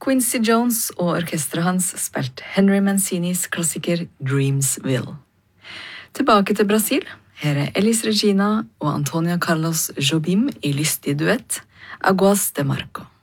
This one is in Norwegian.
Quincy Jones og orkestret hans spilte Henry Mancinis klassiker Dreamsville. Tilbake til Brasil. Her Elis Regina og Antonia Carlos Jobim i lystig duett Aguas de Marco.